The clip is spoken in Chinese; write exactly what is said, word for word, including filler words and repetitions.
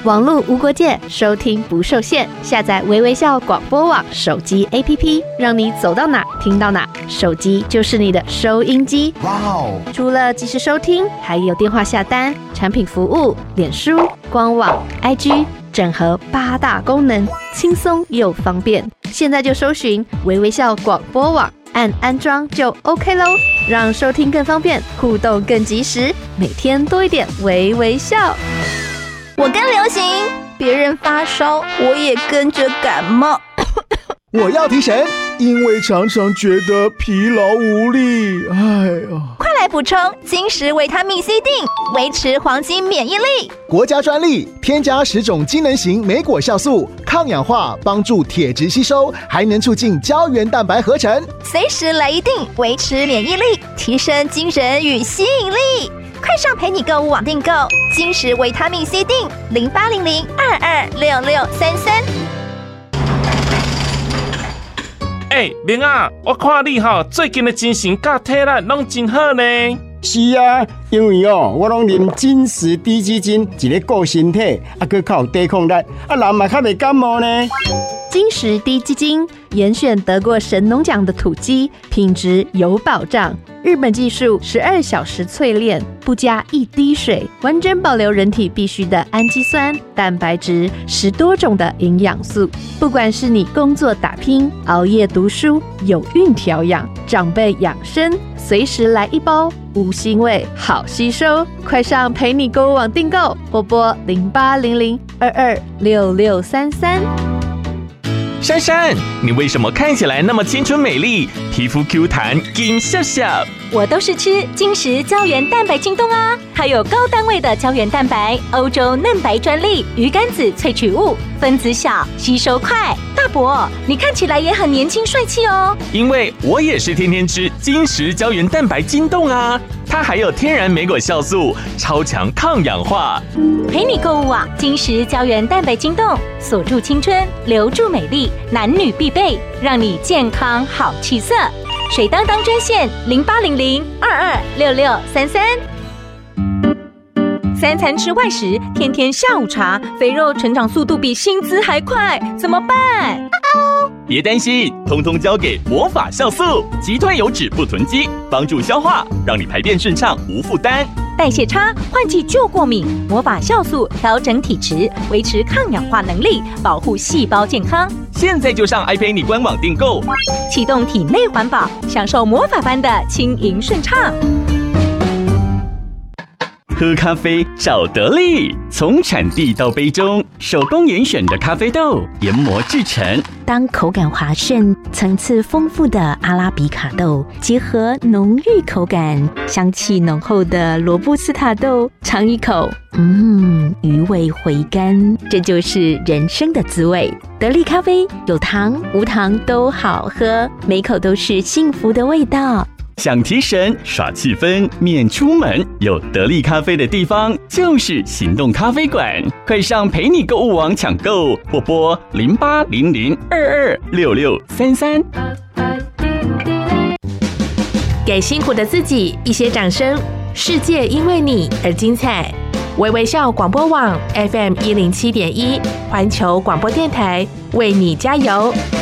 网络无国界，收听不受限。下载微微笑广播网手机 A P P， 让你走到哪听到哪，手机就是你的收音机。哇哦！除了即时收听，还有电话下单、产品服务、脸书、官网、I G。整合八大功能，轻松又方便。现在就搜寻微微笑广播网，按安装就 OK 咯，让收听更方便，互动更及时，每天多一点微微笑。 我跟流行，别人发烧，我也跟着感冒。 我要提神，因为常常觉得疲劳无力。哎呀， 快来补充金石维他命 C 锭，维持黄金免疫力。 国家专利，添加十种机能型莓果酵素，抗氧化，帮助铁质吸收，还能促进胶原蛋白合成。 随时来一锭，维持免疫力，提升精神与吸引力。快上陪你购物网订购金石维他命 C 锭，零八零零二二六六三三。 哎，明啊，我看你哈最近的精神甲体力拢真好呢。 是啊，因为哦，我拢啉金石低基金，一个顾身体，啊，佮较有抵抗力，啊，人嘛较袂感冒呢。 金石低基金严选得过神农奖的土鸡，品质有保障。日本技术十二小时淬炼，不加一滴水，完整保留人体必需的氨基酸、蛋白质，十多种的营养素。不管是你工作打拼、熬夜读书、有孕调养、长辈养生，随时来一包，无腥味，好吸收。快上陪你购物网订购，或拨零八零零二二六六三三。 珊珊，你为什么看起来那么青春美丽，皮肤 Q 弹，金笑笑？ 我都是吃金石胶原蛋白晶冻啊，它有高单位的胶原蛋白，欧洲嫩白专利，鱼肝子萃取物，分子小，吸收快。大伯，你看起来也很年轻帅气哦。 因为我也是天天吃金石胶原蛋白晶冻啊，它还有天然莓果酵素，超强抗氧化。 陪你购物网，金石胶原蛋白晶冻，锁住青春，留住美丽，男女必备，让你健康好气色。水当当专线零八零零二二六六三三。三餐吃外食，天天下午茶，肥肉成长速度比薪资还快，怎么办？ 别担心，通通交给魔法酵素，击退油脂不囤积，帮助消化，让你排便顺畅无负担。 代谢差，换季就过敏，魔法酵素调整体质，维持抗氧化能力，保护细胞健康。 现在就上爱陪你官网订购， 启动体内环保，享受魔法般的轻盈顺畅。 喝咖啡找得力，从产地到杯中，手工严选的咖啡豆研磨制成。 当口感滑顺、层次丰富的阿拉比卡豆，结合浓郁口感、香气浓厚的罗布斯塔豆，尝一口，嗯，余味回甘，这就是人生的滋味。得力咖啡有糖无糖都好喝，每口都是幸福的味道。 想提神耍气氛免出门，有得力咖啡的地方就是行动咖啡馆，快上陪你购物网抢购，或拨零八零零二二六六三三。 给辛苦的自己一些掌声，世界因为你而精彩。微微笑广播网 F M 一零七点一，环球广播电台为你加油。